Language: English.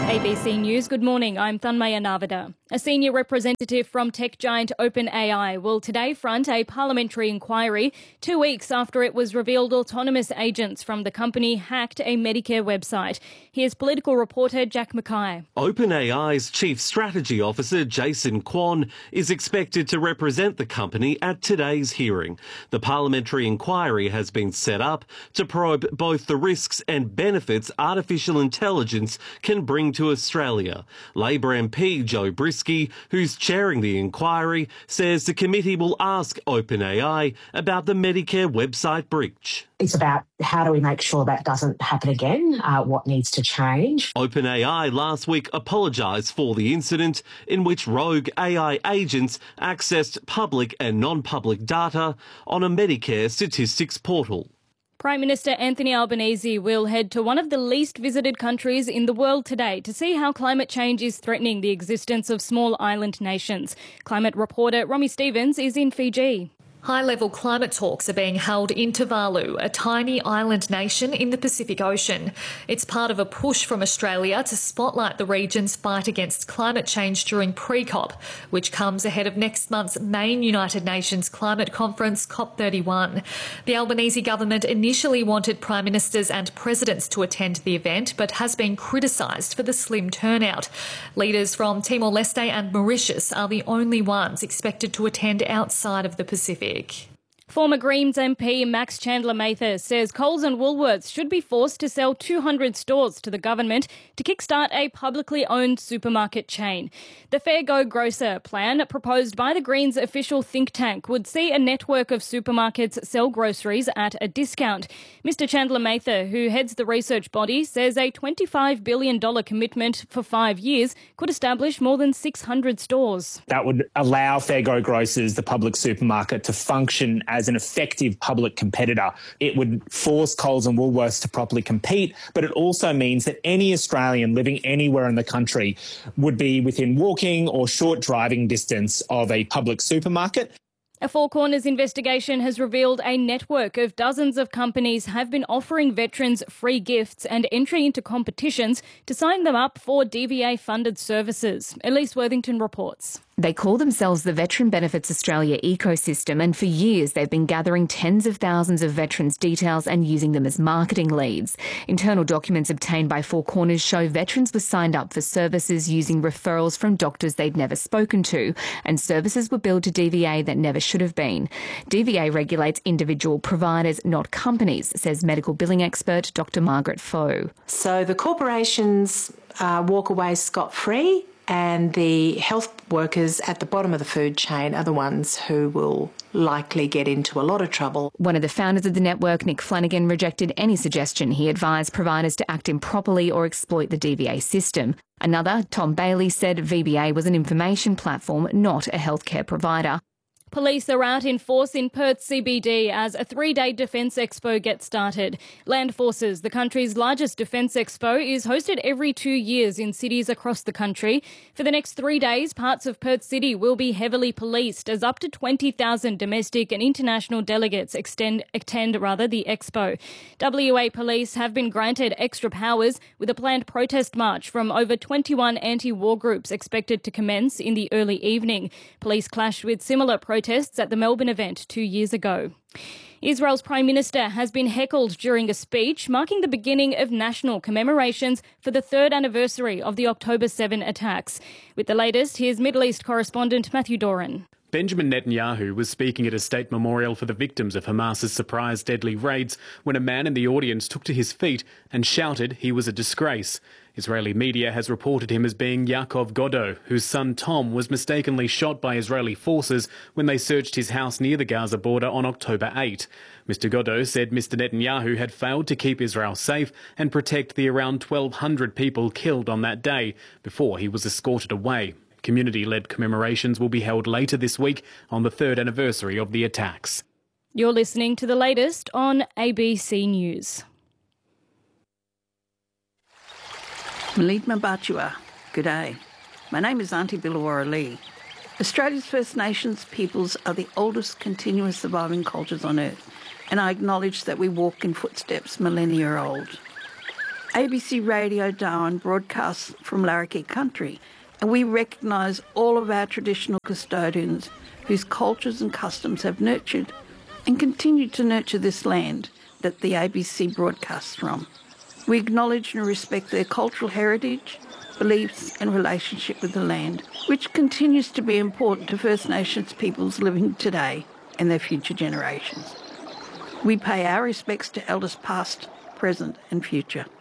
ABC News, good morning. I'm Thanmaya Navada. A senior representative from tech giant OpenAI will today front a parliamentary inquiry 2 weeks after it was revealed autonomous agents from the company hacked a Medicare website. Here's political reporter Jack Mackay. OpenAI's Chief Strategy Officer Jason Kwon is expected to represent the company at today's hearing. The parliamentary inquiry has been set up to probe both the risks and benefits artificial intelligence can bring to Australia. Labor MP Joe Brisky, who's chairing the inquiry, says the committee will ask OpenAI about the Medicare website breach. It's about how do we make sure that doesn't happen again, what needs to change. OpenAI last week apologised for the incident in which rogue AI agents accessed public and non-public data on a Medicare statistics portal. Prime Minister Anthony Albanese will head to one of the least visited countries in the world today to see how climate change is threatening the existence of small island nations. Climate reporter Romy Stevens is in Fiji. High-level climate talks are being held in Tuvalu, a tiny island nation in the Pacific Ocean. It's part of a push from Australia to spotlight the region's fight against climate change during pre-COP, which comes ahead of next month's main United Nations climate conference, COP31. The Albanese government initially wanted prime ministers and presidents to attend the event, but has been criticised for the slim turnout. Leaders from Timor-Leste and Mauritius are the only ones expected to attend outside of the Pacific. Former Greens MP Max Chandler-Mather says Coles and Woolworths should be forced to sell 200 stores to the government to kickstart a publicly owned supermarket chain. The Fair Go Grocer plan, proposed by the Greens' official think tank, would see a network of supermarkets sell groceries at a discount. Mr Chandler-Mather, who heads the research body, says a $25 billion commitment for 5 years could establish more than 600 stores. That would allow Fair Go Grocers, the public supermarket, to function as an effective public competitor. It would force Coles and Woolworths to properly compete, but it also means that any Australian living anywhere in the country would be within walking or short driving distance of a public supermarket. A Four Corners investigation has revealed a network of dozens of companies have been offering veterans free gifts and entry into competitions to sign them up for DVA-funded services. Elise Worthington reports. They call themselves the Veteran Benefits Australia ecosystem, and for years they've been gathering tens of thousands of veterans' details and using them as marketing leads. Internal documents obtained by Four Corners show veterans were signed up for services using referrals from doctors they'd never spoken to, and services were billed to DVA that never should have been. DVA regulates individual providers, not companies, says medical billing expert Dr Margaret Foe. So the corporations walk away scot-free, and the health workers at the bottom of the food chain are the ones who will likely get into a lot of trouble. One of the founders of the network, Nick Flanagan, rejected any suggestion he advised providers to act improperly or exploit the DVA system. Another, Tom Bailey, said VBA was an information platform, not a healthcare provider. Police are out in force in Perth CBD as a 3-day Defence Expo gets started. Land Forces, the country's largest defence expo, is hosted every 2 years in cities across the country. For the next 3 days, parts of Perth City will be heavily policed as up to 20,000 domestic and international delegates attend the expo. WA Police have been granted extra powers with a planned protest march from over 21 anti-war groups expected to commence in the early evening. Police clashed with similar protests at the Melbourne event 2 years ago. Israel's Prime Minister has been heckled during a speech marking the beginning of national commemorations for the 3rd anniversary of the October 7 attacks. With the latest, here's Middle East correspondent Matthew Doran. Benjamin Netanyahu was speaking at a state memorial for the victims of Hamas's surprise deadly raids when a man in the audience took to his feet and shouted he was a disgrace. Israeli media has reported him as being Yaakov Godot, whose son Tom was mistakenly shot by Israeli forces when they searched his house near the Gaza border on October 8. Mr Godot said Mr Netanyahu had failed to keep Israel safe and protect the around 1,200 people killed on that day before he was escorted away. Community-led commemorations will be held later this week on the 3rd anniversary of the attacks. You're listening to the latest on ABC News. Malidma Batua, good day. My name is Auntie Billawara Lee. Australia's First Nations peoples are the oldest continuous surviving cultures on Earth, and I acknowledge that we walk in footsteps millennia old. ABC Radio Darwin broadcasts from Larrakia country, and we recognise all of our traditional custodians whose cultures and customs have nurtured and continue to nurture this land that the ABC broadcasts from. We acknowledge and respect their cultural heritage, beliefs and relationship with the land, which continues to be important to First Nations peoples living today and their future generations. We pay our respects to elders past, present and future.